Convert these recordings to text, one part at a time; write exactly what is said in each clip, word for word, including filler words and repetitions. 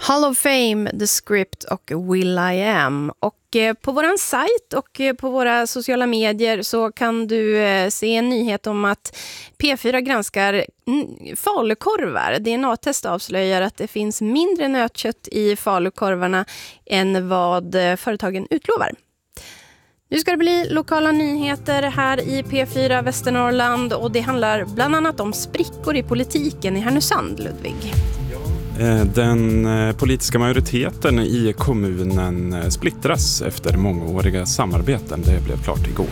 Hall of Fame, The Script och Will I Am. Och på vår sajt och på våra sociala medier så kan du se en nyhet om att P fyra granskar falukorvar. D N A-test avslöjar att det finns mindre nötkött i falukorvarna än vad företagen utlovar. Nu ska det bli lokala nyheter här i P fyra Västernorrland och det handlar bland annat om sprickor i politiken i Härnösand, Ludvig. Den politiska majoriteten i kommunen splittras efter mångåriga samarbeten. Det blev klart igår.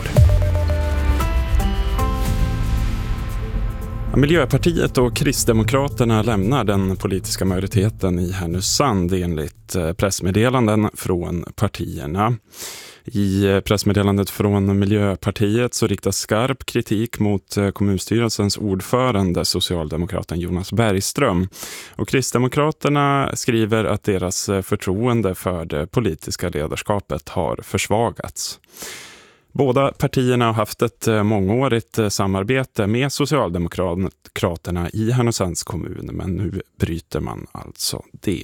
Miljöpartiet och Kristdemokraterna lämnar den politiska majoriteten i Härnösand enligt pressmeddelanden från partierna. I pressmeddelandet från Miljöpartiet så riktas skarp kritik mot kommunstyrelsens ordförande, socialdemokraten Jonas Bergström. Och Kristdemokraterna skriver att deras förtroende för det politiska ledarskapet har försvagats. Båda partierna har haft ett mångårigt samarbete med Socialdemokraterna i Härnösands kommun, men nu bryter man alltså det.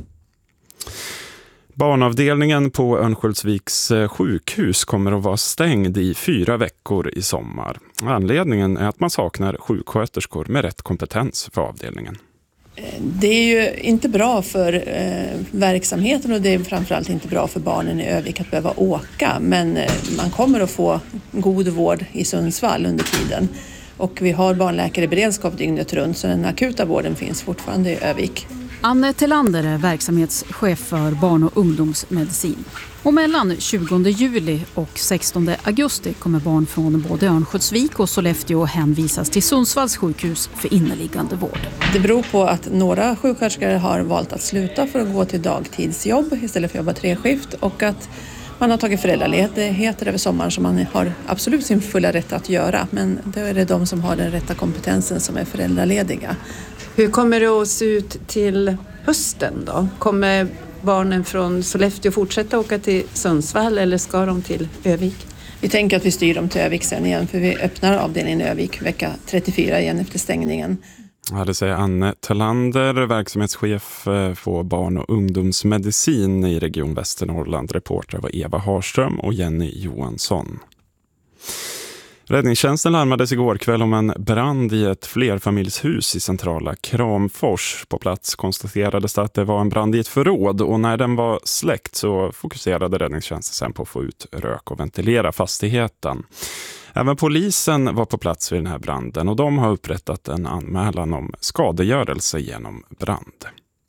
Barnavdelningen på Örnsköldsviks sjukhus kommer att vara stängd i fyra veckor i sommar. Anledningen är att man saknar sjuksköterskor med rätt kompetens för avdelningen. Det är ju inte bra för eh, verksamheten och det är framförallt inte bra för barnen i Övik att behöva åka. Men eh, man kommer att få god vård i Sundsvall under tiden. Och vi har barnläkare i beredskap dygnet runt så den akuta vården finns fortfarande i Övik. Anne Tillander är verksamhetschef för barn- och ungdomsmedicin. Och mellan tjugonde juli och sextonde augusti kommer barn från både Örnsköldsvik och Sollefteå hänvisas till Sundsvalls sjukhus för inneliggande vård. Det beror på att några sjuksköterskor har valt att sluta för att gå till dagtidsjobb istället för att jobba treskift och att man har tagit föräldraledigheter över sommaren som man har absolut sin fulla rätt att göra. Men då är det de som har den rätta kompetensen som är föräldralediga. Hur kommer det att se ut till hösten då? Kommer barnen från Sollefteå fortsätta åka till Sundsvall eller ska de till Övik? Vi tänker att vi styr dem till Övik sen igen för vi öppnar avdelningen i Övik vecka trettiofyra igen efter stängningen. Ja, det säger Anne Tillander, verksamhetschef på barn- och ungdomsmedicin i Region Västernorrland. Reporter var Eva Harström och Jenny Johansson. Räddningstjänsten larmades igår kväll om en brand i ett flerfamiljshus i centrala Kramfors. På plats konstaterades att det var en brand i ett förråd och när den var släckt så fokuserade räddningstjänsten sen på att få ut rök och ventilera fastigheten. Även polisen var på plats vid den här branden och de har upprättat en anmälan om skadegörelse genom brand.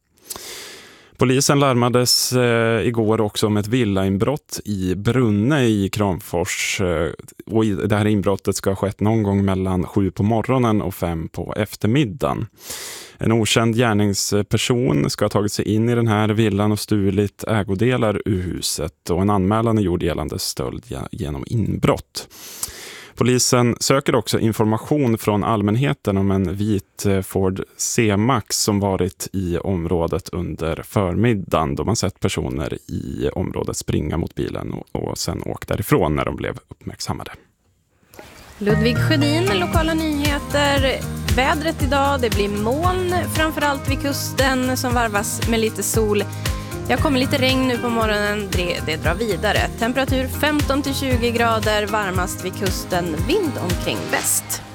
Polisen larmades eh, igår också om ett villainbrott i Brunne i Kramfors. Eh, och det här inbrottet ska ha skett någon gång mellan sju på morgonen och fem på eftermiddagen. En okänd gärningsperson ska ha tagit sig in i den här villan och stulit ägodelar ur huset. Och en anmälan är gjord gällande stöld genom inbrott. Polisen söker också information från allmänheten om en vit Ford C-Max som varit i området under förmiddagen. De har sett personer i området springa mot bilen och, och sen åkt därifrån när de blev uppmärksammade. Ludvig Sjödin, lokala nyheter. Vädret idag, det blir moln framförallt vid kusten som varvas med lite sol. Jag kommer lite regn nu på morgonen, det, det drar vidare. Temperatur femton till tjugo grader, varmast vid kusten, vind omkring väst.